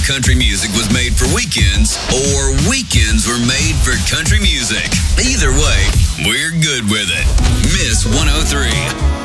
country music was made for weekends or weekends were made for country music. Either way, we're good with it. Miss 103.